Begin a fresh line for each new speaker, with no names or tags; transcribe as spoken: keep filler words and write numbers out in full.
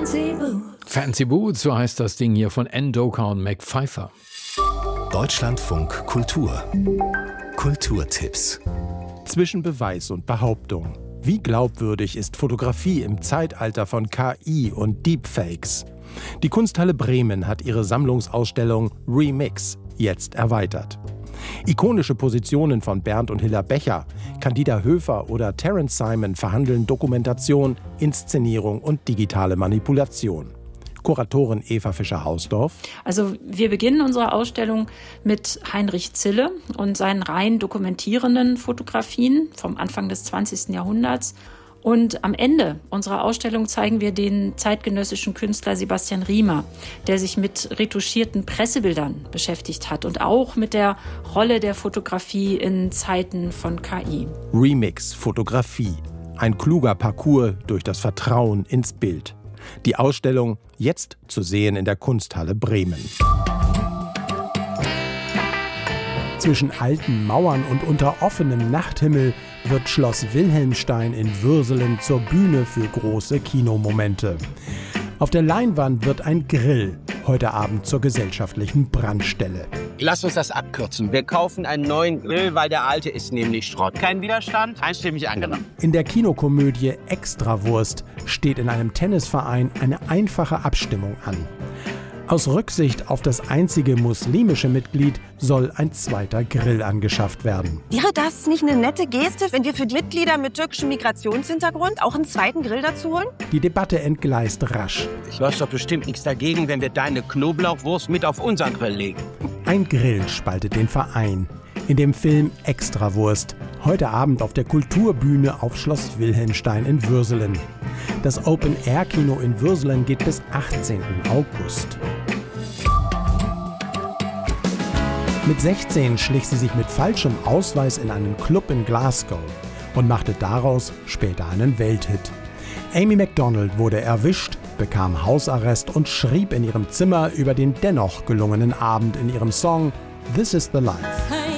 Fancy Boots.
Fancy Boots, so heißt das Ding hier von N-Doka und Mac Pfeiffer.
Deutschlandfunk Kultur. Kulturtipps.
Zwischen Beweis und Behauptung. Wie glaubwürdig ist Fotografie im Zeitalter von K I und Deepfakes? Die Kunsthalle Bremen hat ihre Sammlungsausstellung Remix jetzt erweitert. Ikonische Positionen von Bernd und Hilla Becher, Candida Höfer oder Terence Simon verhandeln Dokumentation, Inszenierung und digitale Manipulation. Kuratorin Eva Fischer-Hausdorf.
Also wir beginnen unsere Ausstellung mit Heinrich Zille und seinen rein dokumentierenden Fotografien vom Anfang des zwanzigsten Jahrhunderts. Und am Ende unserer Ausstellung zeigen wir den zeitgenössischen Künstler Sebastian Riemer, der sich mit retuschierten Pressebildern beschäftigt hat und auch mit der Rolle der Fotografie in Zeiten von K I.
Remix Fotografie. Ein kluger Parcours durch das Vertrauen ins Bild. Die Ausstellung jetzt zu sehen in der Kunsthalle Bremen. Zwischen alten Mauern und unter offenem Nachthimmel wird Schloss Wilhelmstein in Würselen zur Bühne für große Kinomomente. Auf der Leinwand wird ein Grill heute Abend zur gesellschaftlichen Brandstelle.
Lass uns das abkürzen. Wir kaufen einen neuen Grill, weil der alte ist nämlich Schrott. Kein Widerstand? Einstimmig angenommen.
In der Kinokomödie Extrawurst steht in einem Tennisverein eine einfache Abstimmung an. Aus Rücksicht auf das einzige muslimische Mitglied soll ein zweiter Grill angeschafft werden.
Wäre das nicht eine nette Geste, wenn wir für Mitglieder mit türkischem Migrationshintergrund auch einen zweiten Grill dazu holen?
Die Debatte entgleist rasch.
Ich läuft doch bestimmt nichts dagegen, wenn wir deine Knoblauchwurst mit auf unseren Grill legen.
Ein Grill spaltet den Verein. In dem Film Extrawurst. Heute Abend auf der Kulturbühne auf Schloss Wilhelmstein in Würselen. Das Open-Air-Kino in Würselen geht bis achtzehnten August. Mit sechzehn schlich sie sich mit falschem Ausweis in einen Club in Glasgow und machte daraus später einen Welthit. Amy Macdonald wurde erwischt, bekam Hausarrest und schrieb in ihrem Zimmer über den dennoch gelungenen Abend in ihrem Song This is the Life.